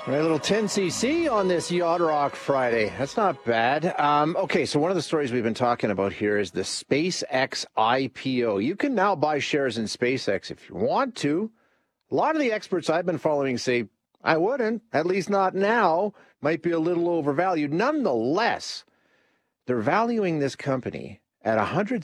All right, a little 10cc on this Yacht Rock Friday. That's not bad. Okay, so one of the stories we've been talking about here is the SpaceX IPO. You can now buy shares in SpaceX if you want to. A lot of the experts I've been following say, I wouldn't, at least not now. Might be a little overvalued. Nonetheless, they're valuing this company at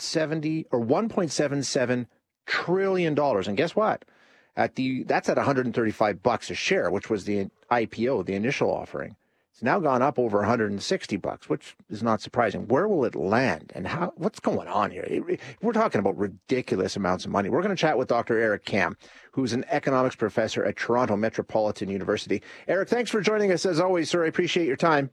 $1.77 trillion. And guess what? That's at $135 a share, which was the IPO, the initial offering. It's now gone up over $160, which is not surprising. Where will it land, and what's going on here? We're talking about ridiculous amounts of money. We're going to chat with Dr. Eric Kam, who's an economics professor at Toronto Metropolitan University. Eric, thanks for joining us as always, sir. I appreciate your time.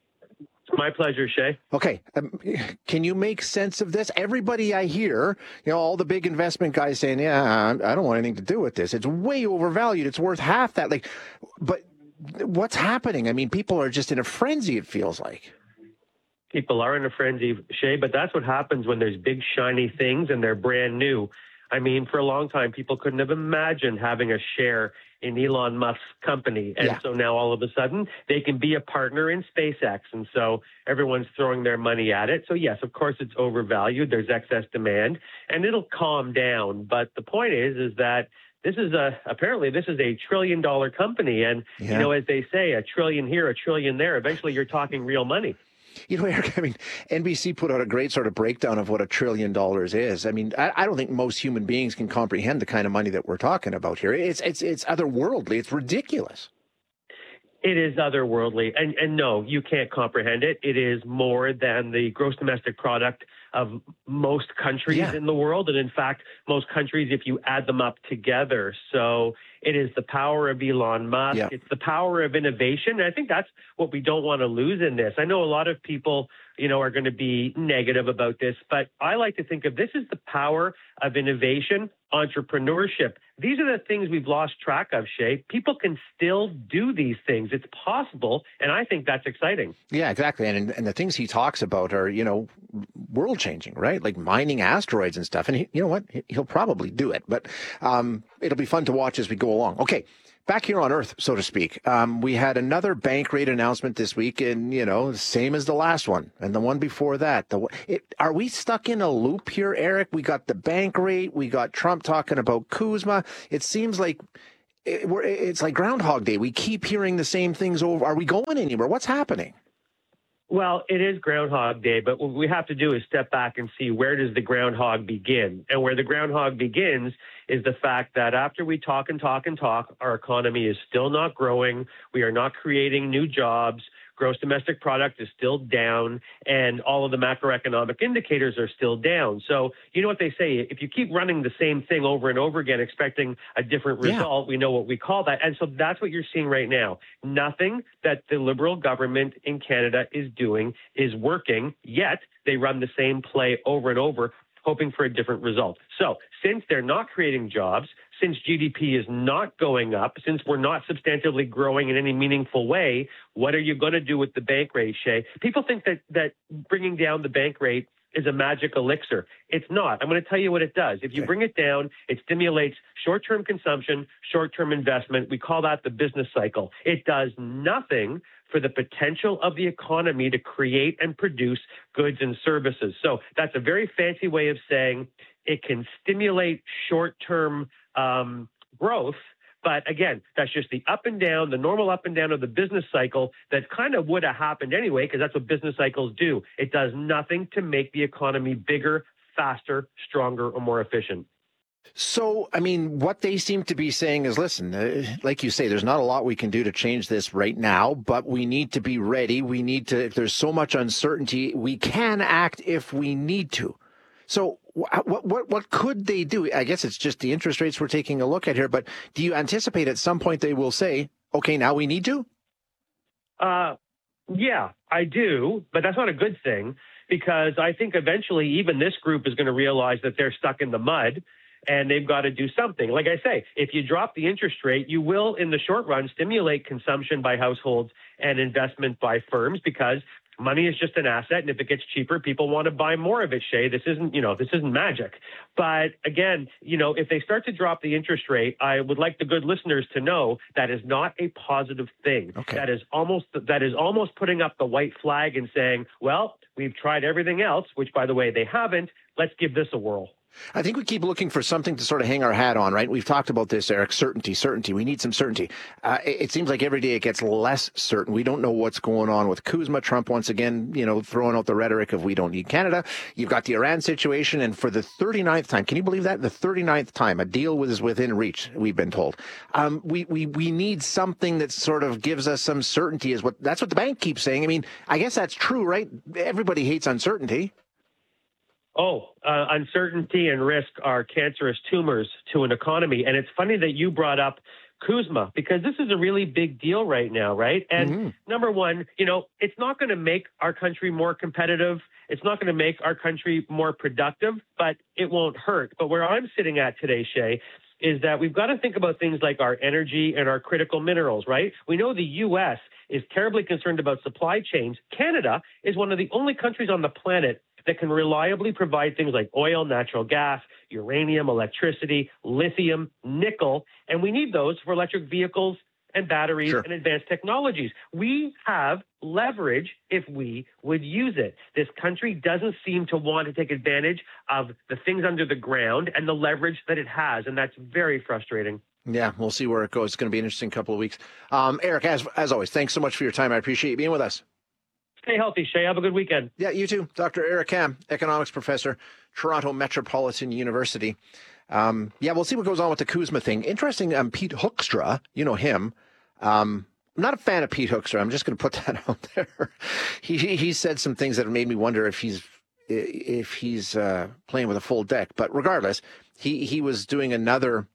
My pleasure, Shay. Okay. Can you make sense of this? Everybody I hear, all the big investment guys saying, yeah, I don't want anything to do with this. It's way overvalued. It's worth half that. But what's happening? I mean, people are just in a frenzy, it feels like. People are in a frenzy, Shay, but that's what happens when there's big, shiny things and they're brand new. I mean, for a long time, people couldn't have imagined having a share in Elon Musk's company. And so now all of a sudden they can be a partner in SpaceX. And so everyone's throwing their money at it. So yes, of course it's overvalued. There's excess demand and it'll calm down. But the point is that apparently this is $1 trillion company. And, as they say, a trillion here, a trillion there, eventually you're talking real money. Eric, I mean, NBC put out a great sort of breakdown of what $1 trillion is. I mean, I don't think most human beings can comprehend the kind of money that we're talking about here. It's otherworldly. It's ridiculous. It is otherworldly. And no, you can't comprehend it. It is more than the gross domestic product of most countries in the world. And in fact, most countries, if you add them up together. So it is the power of Elon Musk. Yeah. It's the power of innovation. And I think that's what we don't want to lose in this. I know a lot of people, are going to be negative about this, but I like to think of this as the power of innovation, entrepreneurship. These are the things we've lost track of, Shay. People can still do these things. It's possible, and I think that's exciting. Yeah, exactly. And the things he talks about are, world-changing, right? Like mining asteroids and stuff. And you know what? He'll probably do it, but it'll be fun to watch as we go along. Okay. Back here on Earth, so to speak, we had another bank rate announcement this week, and, same as the last one and the one before that. Are we stuck in a loop here, Eric? We got the bank rate. We got Trump talking about Kuzma. It seems like it's like Groundhog Day. We keep hearing the same things over. Are we going anywhere? What's happening? Well, it is Groundhog Day, but what we have to do is step back and see where does the groundhog begin. And where the groundhog begins is the fact that after we talk and talk and talk, our economy is still not growing. We are not creating new jobs. Gross domestic product is still down, and all of the macroeconomic indicators are still down. So you know what they say, if you keep running the same thing over and over again, expecting a different result, we know what we call that. And so that's what you're seeing right now. Nothing that the Liberal government in Canada is doing is working, yet they run the same play over and over, hoping for a different result. So since they're not creating jobs, since GDP is not going up, since we're not substantively growing in any meaningful way, what are you going to do with the bank rate, Shay? People think that bringing down the bank rate is a magic elixir. It's not. I'm going to tell you what it does. If you bring it down, it stimulates short-term consumption, short-term investment. We call that the business cycle. It does nothing for the potential of the economy to create and produce goods and services. So that's a very fancy way of saying it can stimulate short-term growth. But again, that's just the up and down, the normal up and down of the business cycle that kind of would have happened anyway, because that's what business cycles do. It does nothing to make the economy bigger, faster, stronger, or more efficient. So, I mean, what they seem to be saying is, listen, like you say, there's not a lot we can do to change this right now, but we need to be ready. We need to, if there's so much uncertainty, we can act if we need to. So what could they do? I guess it's just the interest rates we're taking a look at here, but do you anticipate at some point they will say, okay, now we need to? Yeah, I do, but that's not a good thing, because I think eventually even this group is going to realize that they're stuck in the mud and they've got to do something. Like I say, if you drop the interest rate, you will, in the short run, stimulate consumption by households and investment by firms, because Money is just an asset, and if it gets cheaper, people want to buy more of it, Shay. This isn't magic. But again, if they start to drop the interest rate, I would like the good listeners to know that is not a positive thing. Okay. That is almost putting up the white flag and saying, well, we've tried everything else, which, by the way, they haven't. Let's give this a whirl. I think we keep looking for something to sort of hang our hat on, right? We've talked about this, Eric. Certainty. We need some certainty. It seems like every day it gets less certain. We don't know what's going on with Kuzma. Trump, once again, throwing out the rhetoric of we don't need Canada. You've got the Iran situation. And for the 39th time, can you believe that? The 39th time, a deal was within reach, we've been told. We need something that sort of gives us some certainty. That's what the bank keeps saying. I mean, I guess that's true, right? Everybody hates uncertainty. Uncertainty and risk are cancerous tumors to an economy. And it's funny that you brought up Kuzma, because this is a really big deal right now, right? And number one, it's not going to make our country more competitive. It's not going to make our country more productive, but it won't hurt. But where I'm sitting at today, Shay, is that we've got to think about things like our energy and our critical minerals, right? We know the U.S. is terribly concerned about supply chains. Canada is one of the only countries on the planet that can reliably provide things like oil, natural gas, uranium, electricity, lithium, nickel, and we need those for electric vehicles and batteries and advanced technologies. We have leverage if we would use it. This country doesn't seem to want to take advantage of the things under the ground and the leverage that it has, and that's very frustrating. Yeah, we'll see where it goes. It's going to be an interesting couple of weeks. Eric, as always, thanks so much for your time. I appreciate you being with us. Stay healthy, Shay. Have a good weekend. Yeah, you too. Dr. Eric Kam, economics professor, Toronto Metropolitan University. We'll see what goes on with the Kuzma thing. Interesting, Pete Hoekstra, you know him. I'm not a fan of Pete Hoekstra. I'm just going to put that out there. He said some things that made me wonder if he's playing with a full deck. But regardless, he was doing another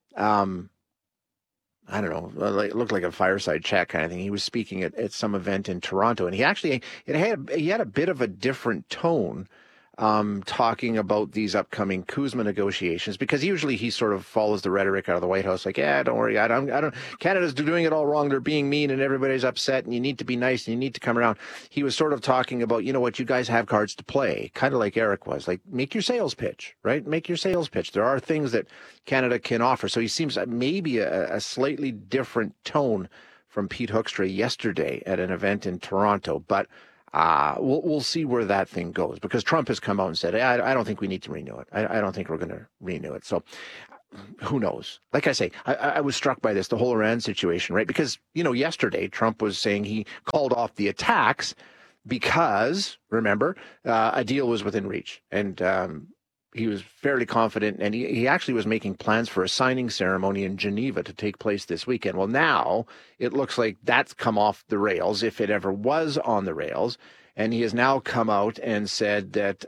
I don't know, it looked like a fireside chat kind of thing. He was speaking at some event in Toronto, and he had a bit of a different tone, talking about these upcoming Kuzma negotiations, because usually he sort of follows the rhetoric out of the White House, like, yeah, don't worry, I don't. Canada's doing it all wrong. They're being mean, and everybody's upset, and you need to be nice, and you need to come around. He was sort of talking about, you know what, you guys have cards to play, kind of like Eric was, like, make your sales pitch, right? Make your sales pitch. There are things that Canada can offer. So he seems maybe a slightly different tone from Pete Hoekstra yesterday at an event in Toronto, but we'll see where that thing goes, because Trump has come out and said, I don't think we need to renew it. I don't think we're going to renew it. So who knows? Like I say, I was struck by the whole Iran situation, right? Because, yesterday Trump was saying he called off the attacks because, remember, a deal was within reach. And he was fairly confident, and he actually was making plans for a signing ceremony in Geneva to take place this weekend. Well, now it looks like that's come off the rails, if it ever was on the rails. And he has now come out and said that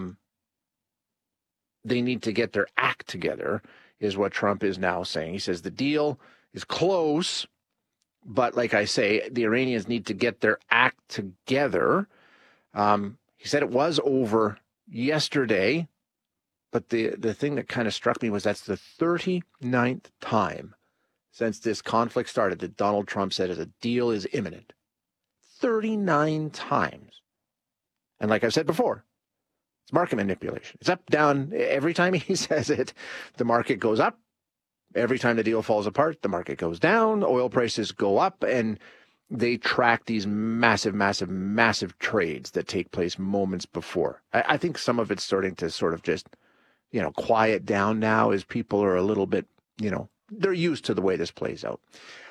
they need to get their act together, is what Trump is now saying. He says the deal is close, but like I say, the Iranians need to get their act together. He said it was over yesterday. But the thing that kind of struck me was that's the 39th time since this conflict started that Donald Trump said a deal is imminent. 39 times. And like I've said before, it's market manipulation. It's up, down. Every time he says it, the market goes up. Every time the deal falls apart, the market goes down. Oil prices go up, and they track these massive, massive, massive trades that take place moments before. I think some of it's starting to sort of just quiet down now, as people are a little bit, they're used to the way this plays out.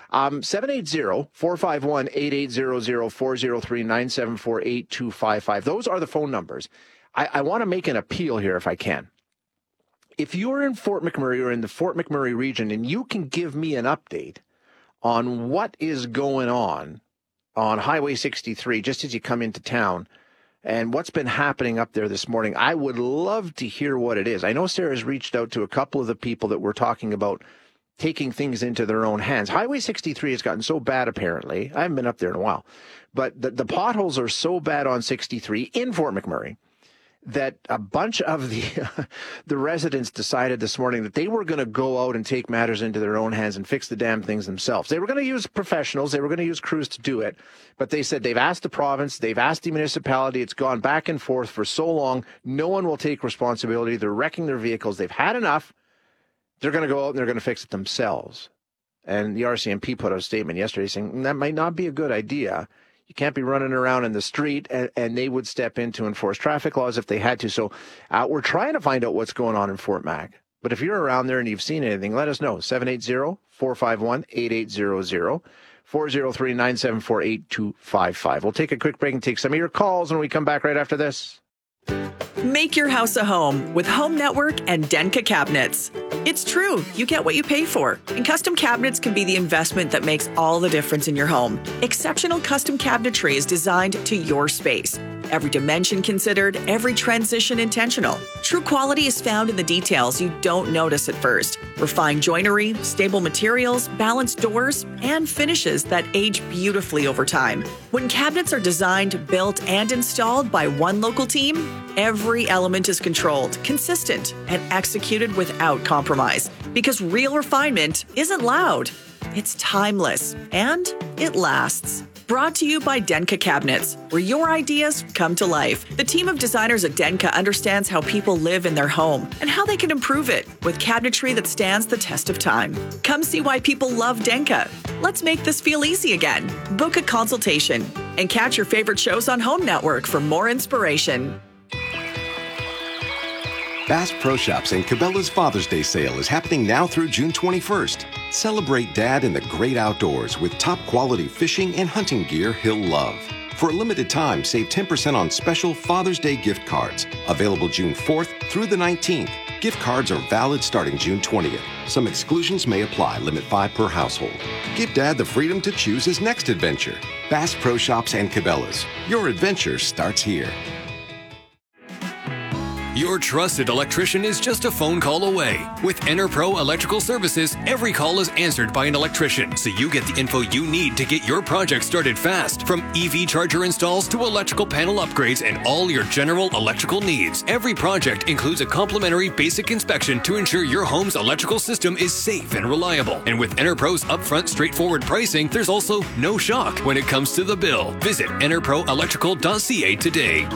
780-451-8800-403-974-8255. Those are the phone numbers. I want to make an appeal here if I can. If you're in Fort McMurray or in the Fort McMurray region and you can give me an update on what is going on Highway 63 just as you come into town, and what's been happening up there this morning, I would love to hear what it is. I know Sarah's reached out to a couple of the people that were talking about taking things into their own hands. Highway 63 has gotten so bad, apparently. I haven't been up there in a while. But the potholes are so bad on 63 in Fort McMurray. that a bunch of the residents decided this morning that they were going to go out and take matters into their own hands and fix the damn things themselves. They were going to use professionals. They were going to use crews to do it. But they said they've asked the province, they've asked the municipality. It's gone back and forth for so long. No one will take responsibility. They're wrecking their vehicles. They've had enough. They're going to go out and they're going to fix it themselves. And the RCMP put out a statement yesterday saying that might not be a good idea. You can't be running around in the street, and they would step in to enforce traffic laws if they had to. So we're trying to find out what's going on in Fort Mac. But if you're around there and you've seen anything, let us know. 780-451-8800, 403-974-8255. We'll take a quick break and take some of your calls when we come back right after this. Make your house a home with Home Network and Denka Cabinets. It's true, you get what you pay for. And custom cabinets can be the investment that makes all the difference in your home. Exceptional custom cabinetry is designed to your space. Every dimension considered, every transition intentional. True quality is found in the details you don't notice at first. Refined joinery, stable materials, balanced doors, and finishes that age beautifully over time. When cabinets are designed, built, and installed by one local team, every element is controlled, consistent, and executed without compromise. Because real refinement isn't loud, it's timeless, and it lasts. Brought to you by Denka Cabinets, where your ideas come to life. The team of designers at Denka understands how people live in their home and how they can improve it with cabinetry that stands the test of time. Come see why people love Denka. Let's make this feel easy again. Book a consultation and catch your favorite shows on Home Network for more inspiration. Bass Pro Shops and Cabela's Father's Day sale is happening now through June 21st. Celebrate Dad in the great outdoors with top quality fishing and hunting gear he'll love. For a limited time, save 10% on special Father's Day gift cards. Available June 4th through the 19th. Gift cards are valid starting June 20th. Some exclusions may apply. Limit 5 per household. Give Dad the freedom to choose his next adventure. Bass Pro Shops and Cabela's. Your adventure starts here. Your trusted electrician is just a phone call away. With EnerPro Electrical Services, every call is answered by an electrician, so you get the info you need to get your project started fast. From EV charger installs to electrical panel upgrades and all your general electrical needs, every project includes a complimentary basic inspection to ensure your home's electrical system is safe and reliable. And with EnerPro's upfront, straightforward pricing, there's also no shock when it comes to the bill. Visit enerproelectrical.ca today.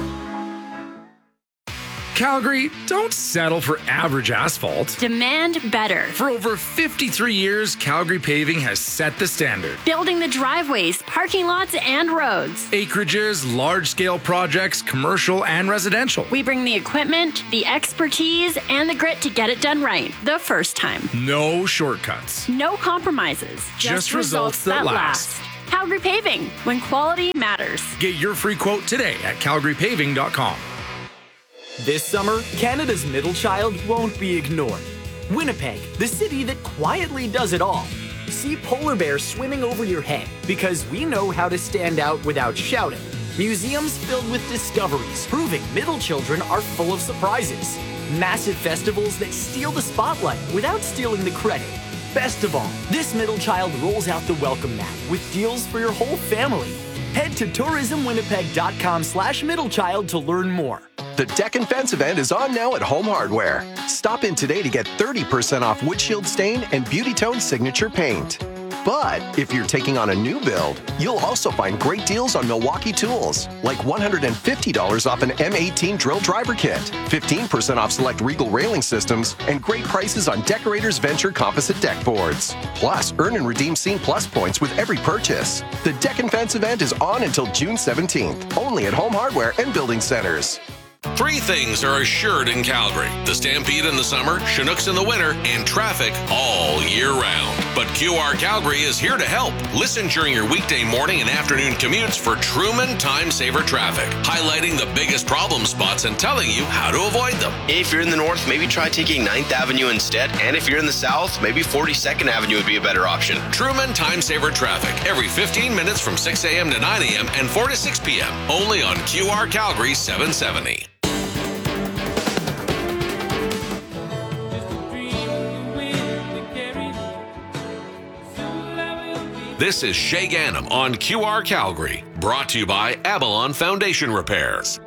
Calgary, don't settle for average asphalt. Demand better. For over 53 years, Calgary Paving has set the standard. Building the driveways, parking lots, and roads. Acreages, large-scale projects, commercial and residential. We bring the equipment, the expertise, and the grit to get it done right the first time. No shortcuts. No compromises. Just results that last. Calgary Paving, when quality matters. Get your free quote today at calgarypaving.com. This summer, Canada's middle child won't be ignored. Winnipeg, the city that quietly does it all. See polar bears swimming over your head because we know how to stand out without shouting. Museums filled with discoveries proving middle children are full of surprises. Massive festivals that steal the spotlight without stealing the credit. Best of all, this middle child rolls out the welcome mat with deals for your whole family. Head to tourismwinnipeg.com/middlechild to learn more. The Deck and Fence event is on now at Home Hardware. Stop in today to get 30% off windshield stain and Beauty Tone signature paint. But if you're taking on a new build, you'll also find great deals on Milwaukee tools, like $150 off an M18 drill driver kit, 15% off select Regal railing systems, and great prices on Decorators Venture composite deck boards. Plus, earn and redeem Scene Plus points with every purchase. The Deck and Fence event is on until June 17th, only at Home Hardware and Building Centers. 3 things are assured in Calgary: the Stampede in the summer, Chinooks in the winter, and traffic all year round. But QR Calgary is here to help. Listen during your weekday morning and afternoon commutes for Truman Time Saver Traffic, highlighting the biggest problem spots and telling you how to avoid them. If you're in the north, maybe try taking 9th Avenue instead. And if you're in the south, maybe 42nd Avenue would be a better option. Truman Time Saver Traffic, every 15 minutes from 6 a.m. to 9 a.m. and 4 to 6 p.m. Only on QR Calgary 770. This is Shay Gannam on QR Calgary, brought to you by Avalon Foundation Repairs.